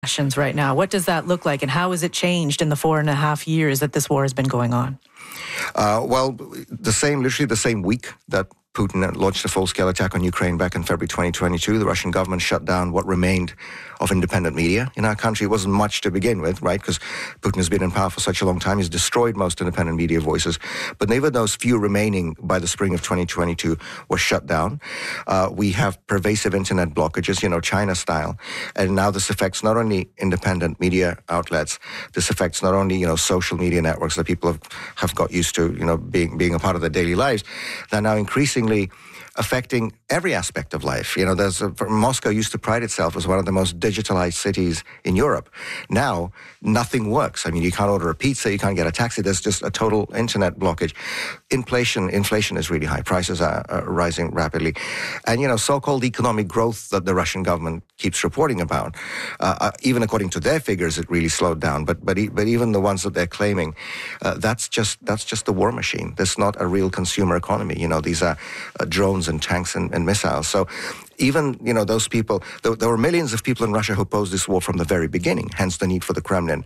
Russians right now. What does that look like, and how has it changed in the 4.5 years that this war has been going on? Well, literally the same week that Putin launched a full-scale attack on Ukraine back in February 2022. The Russian government shut down what remained of independent media in our country. It wasn't much to begin with, right? Because Putin has been in power for such a long time. He's destroyed most independent media voices. But even those few remaining by the spring of 2022 were shut down. We have pervasive internet blockages, China style. And now this affects not only independent media outlets, this affects not only, social media networks that people have got used to, being a part of their daily lives. They're now increasingly affecting every aspect of life. Moscow used to pride itself as one of the most digitalized cities in Europe. Now, nothing works. You can't order a pizza, you can't get a taxi. There's just a total internet blockage. Inflation is really high. Prices are rising rapidly. And, so-called economic growth that the Russian government keeps reporting about, even according to their figures, it really slowed down. But even the ones that they're claiming, that's just the war machine. That's not a real consumer economy. These are drones and tanks and missiles. So even, those people, there were millions of people in Russia who opposed this war from the very beginning, hence the need for the Kremlin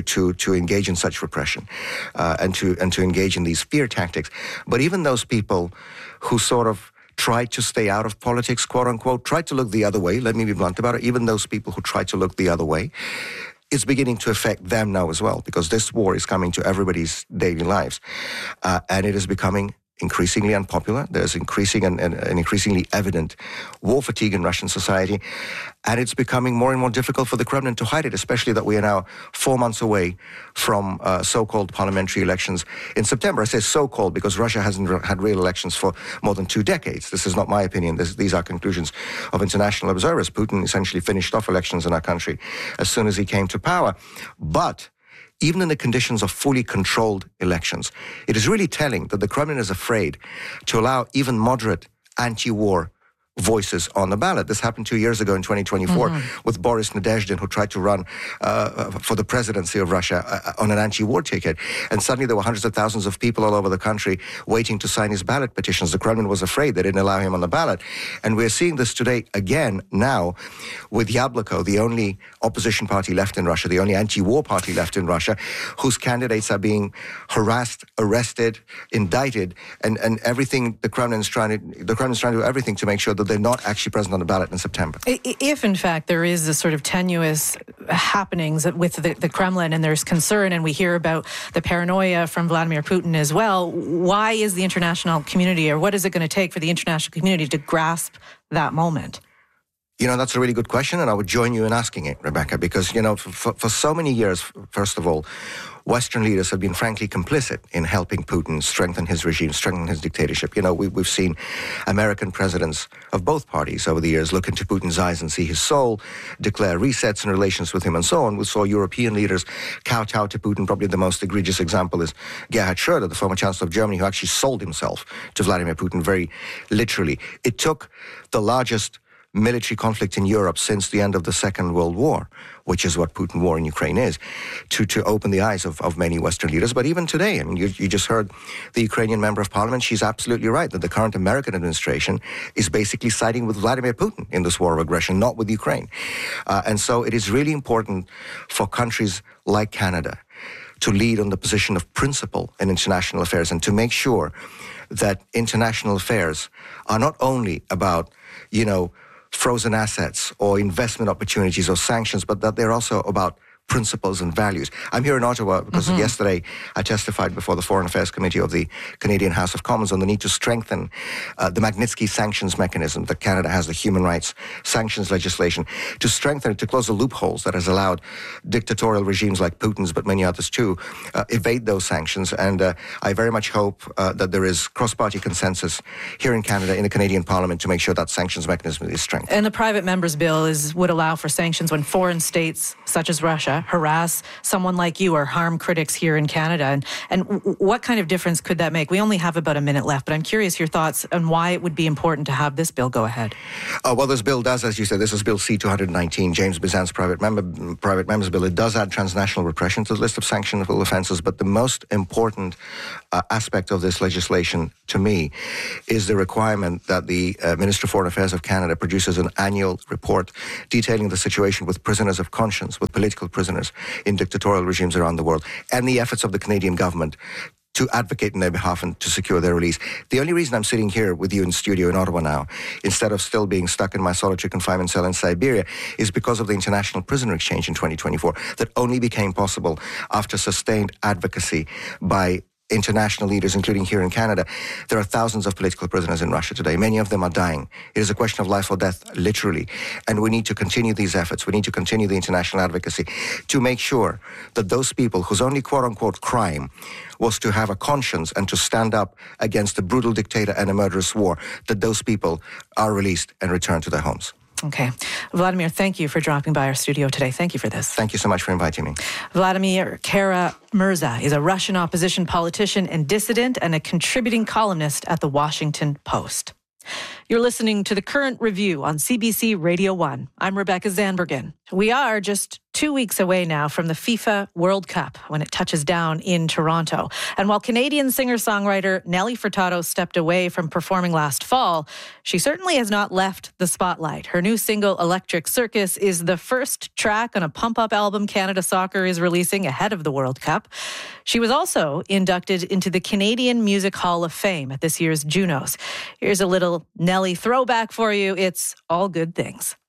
to engage in such repression and to engage in these fear tactics. But even those people who sort of tried to stay out of politics, quote unquote, tried to look the other way, let me be blunt about it, even those people who tried to look the other way, it's beginning to affect them now as well, because this war is coming to everybody's daily lives. And it is becoming increasingly unpopular. There's increasing and increasingly evident war fatigue in Russian society, and it's becoming more and more difficult for the Kremlin to hide it, especially that we are now 4 months away from so-called parliamentary elections in September. I say so-called because Russia hasn't had real elections for more than 2 decades. This is not my opinion. These are conclusions of international observers. Putin essentially finished off elections in our country as soon as he came to power. But even in the conditions of fully controlled elections, it is really telling that the Kremlin is afraid to allow even moderate anti-war voices on the ballot. This happened 2 years ago in 2024 with Boris Nadezhdin, who tried to run for the presidency of Russia on an anti-war ticket. And suddenly there were hundreds of thousands of people all over the country waiting to sign his ballot petitions. The Kremlin was afraid. They didn't allow him on the ballot. And we're seeing this today again now with Yabloko, the only opposition party left in Russia, the only anti-war party left in Russia, whose candidates are being harassed, arrested, indicted, and everything. The Kremlin's trying to do everything to make sure that they're not actually present on the ballot in September. If, in fact, there is this sort of tenuous happenings with the Kremlin and there's concern, and we hear about the paranoia from Vladimir Putin as well, why is the international community, or what is it going to take for the international community to grasp that moment? That's a really good question, and I would join you in asking it, Rebecca, because, for so many years, first of all, Western leaders have been frankly complicit in helping Putin strengthen his regime, strengthen his dictatorship. We've seen American presidents of both parties over the years look into Putin's eyes and see his soul, declare resets in relations with him, and so on. We saw European leaders kowtow to Putin. Probably the most egregious example is Gerhard Schröder, the former Chancellor of Germany, who actually sold himself to Vladimir Putin very literally. It took the largest military conflict in Europe since the end of the Second World War, which is what Putin war in Ukraine is, to open the eyes of many Western leaders. But even today, you just heard the Ukrainian member of parliament. She's absolutely right that the current American administration is basically siding with Vladimir Putin in this war of aggression, not with Ukraine. And so it is really important for countries like Canada to lead on the position of principle in international affairs and to make sure that international affairs are not only about, frozen assets or investment opportunities or sanctions, but that they're also about principles and values. I'm here in Ottawa because yesterday I testified before the Foreign Affairs Committee of the Canadian House of Commons on the need to strengthen the Magnitsky sanctions mechanism that Canada has, the human rights sanctions legislation, to strengthen it, to close the loopholes that has allowed dictatorial regimes like Putin's, but many others too, evade those sanctions. And I very much hope that there is cross-party consensus here in Canada, in the Canadian Parliament, to make sure that sanctions mechanism is strengthened. And the private member's bill would allow for sanctions when foreign states, such as Russia, Russia harass someone like you or harm critics here in Canada? And what kind of difference could that make? We only have about a minute left, but I'm curious your thoughts on why it would be important to have this bill go ahead. Well, this bill does, as you said, this is Bill C-219, James Bizant's private member's bill. It does add transnational repression to the list of sanctionable offences, but the most important aspect of this legislation, to me, is the requirement that the Minister of Foreign Affairs of Canada produces an annual report detailing the situation with prisoners of conscience, with political prisoners in dictatorial regimes around the world, and the efforts of the Canadian government to advocate on their behalf and to secure their release. The only reason I'm sitting here with you in studio in Ottawa now, instead of still being stuck in my solitary confinement cell in Siberia, is because of the International Prisoner Exchange in 2024 that only became possible after sustained advocacy by international leaders, including here in Canada. There are thousands of political prisoners in Russia today. Many of them are dying. It is a question of life or death, literally. And we need to continue these efforts. We need to continue the international advocacy to make sure that those people whose only quote-unquote crime was to have a conscience and to stand up against a brutal dictator and a murderous war, that those people are released and returned to their homes. Okay. Vladimir, thank you for dropping by our studio today. Thank you for this. Thank you so much for inviting me. Vladimir Kara-Murza is a Russian opposition politician and dissident and a contributing columnist at The Washington Post. You're listening to The Current Review on CBC Radio 1. I'm Rebecca Zandbergen. We are just 2 weeks away now from the FIFA World Cup when it touches down in Toronto. And while Canadian singer-songwriter Nelly Furtado stepped away from performing last fall, she certainly has not left the spotlight. Her new single, Electric Circus, is the first track on a pump-up album Canada Soccer is releasing ahead of the World Cup. She was also inducted into the Canadian Music Hall of Fame at this year's Junos. Here's a little Nelly throwback for you. It's All Good Things.